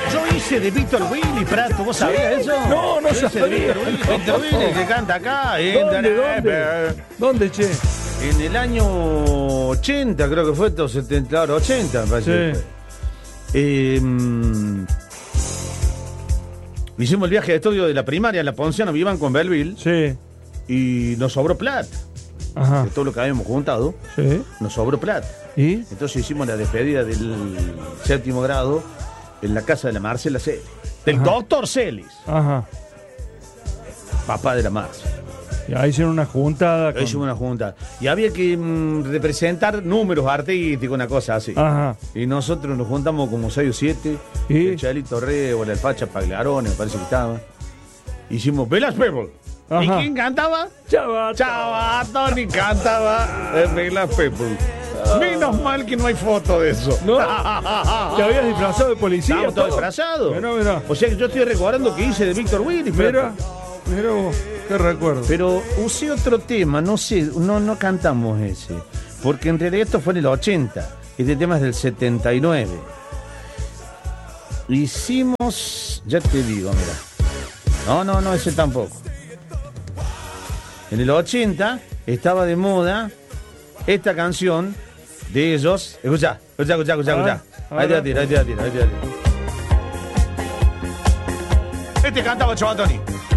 Yo hice de Víctor Willy, Prato, ¿vos sabías eso? No, no Yo hice de sabía. Víctor Willy, que canta acá. ¿Dónde, che? En el año 80, creo que fue, 70, claro, 80, me parece. Sí. Que fue. Hicimos el viaje de estudio de la primaria en la Ponciano, vivan con Belleville, Sí. y nos sobró plata. Ajá. De todo lo que habíamos juntado, Sí. nos sobró plata. ¿Y? Entonces hicimos la despedida del séptimo grado en la casa de la Marcela Celis, del Ajá. doctor Celis, Ajá. papá de la Marcela. Y ahí hicieron una juntada. Ahí hicimos una junta. Y había que representar números artísticos, una cosa así. Ajá. Y nosotros nos juntamos como 6 o 7. ¿Y? El Chalito Reo, el Facha Pagliarone, me parece que estaba. Hicimos Velas People. Ajá. ¿Y quién cantaba? Chavato. Tony cantaba Velas People. Menos mal que no hay foto de eso. ¿No? ¿Te habías disfrazado de policía? Estamos todos todo? disfrazados. Mirá. O sea que yo estoy recordando que hice de Víctor Willy. Mira vos, qué recuerdo. Pero usé otro tema, no sé, no cantamos ese. Porque en realidad esto fue en el 80. Este tema es del 79. Hicimos, ya te digo, mira. No, ese tampoco. En el 80 estaba de moda esta canción de ellos. Escuchá. Ahí te la tiro. Este cantaba Chavatoni.